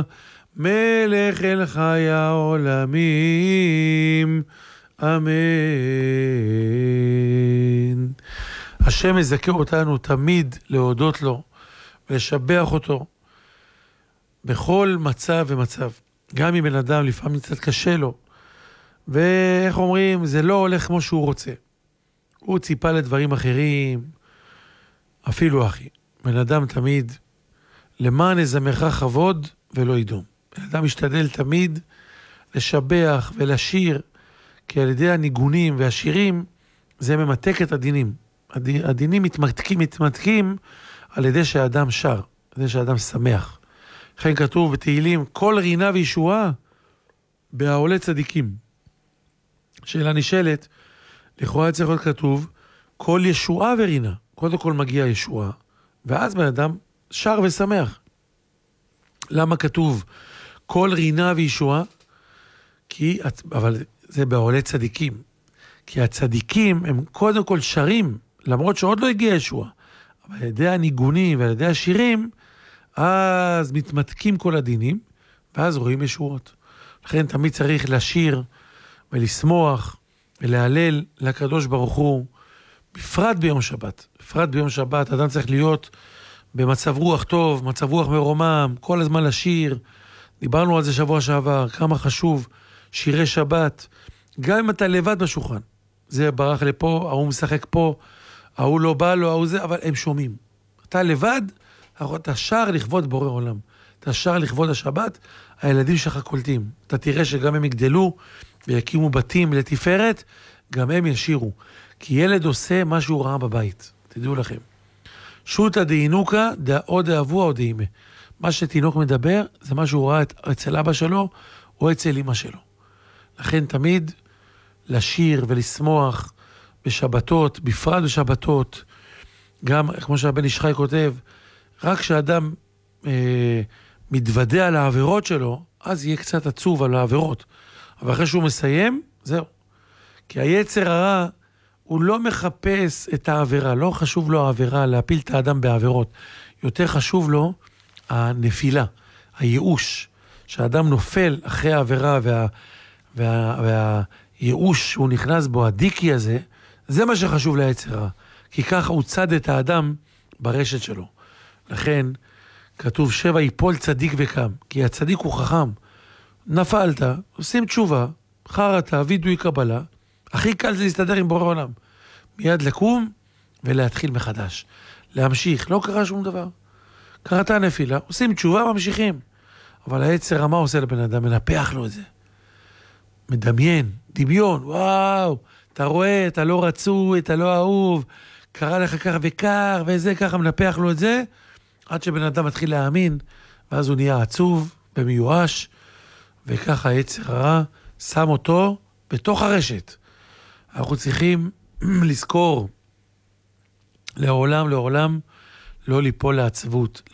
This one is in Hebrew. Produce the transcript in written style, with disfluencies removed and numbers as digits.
מלך אל חיי העולמים, אמן. השם יזכה אותנו תמיד להודות לו ולשבח אותו בכל מצב ומצב. גם אם בן אדם לפעמים קצת קשה לו, ואיך אומרים, זה לא הולך כמו שהוא רוצה. הוא ציפה לדברים אחרים, אפילו אחי. בן אדם תמיד, למען יזמרך כבוד ולא ידום. בן אדם משתדל תמיד לשבח ולשיר, כי על ידי הניגונים והשירים, זה ממתק את הדינים. הדינים מתמתקים על ידי שהאדם שר, על ידי שהאדם שמח. לכן כתוב בתהילים, כל רינה וישועה בהעולה צדיקים. שאלה נשאלת, לכאורה צריך להיות כתוב, כל ישועה ורינה. קודם כל מגיע ישועה, ואז בן אדם שר ושמח. למה כתוב כל רינה וישועה? אבל זה בהעולה צדיקים. כי הצדיקים הם קודם כל שרים, למרות שעוד לא הגיע ישועה. אבל על ידי הניגונים ועל ידי השירים, אז מתמתקים כל הדינים, ואז רואים ישועות. לכן תמיד צריך לשיר ולשמוח ולהלל לקדוש ברוך הוא, בפרט ביום שבת. בפרט ביום שבת, אדם צריך להיות במצב רוח טוב, מצב רוח מרומם, כל הזמן לשיר. דיברנו על זה שבוע שעבר, כמה חשוב שירי שבת, גם אם אתה לבד בשולחן. זה ברח לפה, ההוא משחק פה, ההוא לא בא לו, ההוא זה, אבל הם שומעים. אתה לבד, אתה שר לכבוד בורא עולם. אתה שר לכבוד השבת, הילדים שלך קולטים. אתה תראה שגם הם יגדלו ויקימו בתים לתפארת, גם הם ישירו. כי ילד עושה מה שהוא ראה בבית. תדעו לכם. שוטה דהינוקה, או דאבוה או דאימה. מה שתינוק מדבר, זה מה שהוא ראה אצל אבא שלו, או אצל אמא שלו. לכן תמיד לשיר ולשמוח בשבתות, בפרט בשבתות, גם כמו שהבן איש חי כותב, רק כשאדם מתוודע על העבירות שלו, אז יהיה קצת עצוב על העבירות. אבל אחרי שהוא מסיים, זהו. כי היצר הרע, הוא לא מחפש את העבירה, לא חשוב לו העבירה, להפיל את האדם בעבירות. יותר חשוב לו הנפילה, הייאוש, שהאדם נופל אחרי העבירה והייאוש שהוא נכנס בו, הדיקי הזה, זה מה שחשוב ליצר הרע. כי ככה הוא צד את האדם ברשת שלו. לכן כתוב 7 יפול צדיק וקם, כי הצדיק הוא חכם. נפלת, עושים תשובה, חרטה, וידוי קבלה, הכי קל זה להסתדר עם בורא עולם. מיד לקום ולהתחיל מחדש. להמשיך, לא קרה שום דבר. קרתה נפילה, עושים תשובה, ממשיכים. אבל היצר מה עושה לבן אדם? מנפח לו את זה. מדמיין, דמיון, וואו, אתה רואה, אתה לא רצוי, אתה לא אהוב, קרה לך ככה וכך, וזה ככה מנפח לו את זה, עד שבן אדם מתחיל להאמין, ואז הוא נהיה עצוב ומיואש, וככה היצר הרע שם אותו בתוך הרשת. אנחנו צריכים לזכור לעולם לא ליפול לעצבות,